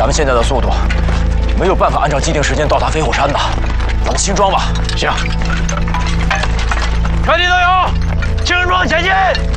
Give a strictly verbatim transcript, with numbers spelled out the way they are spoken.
咱们现在的速度，没有办法按照既定时间到达飞虎山的。咱们轻装吧。行。全体都有，轻装前进。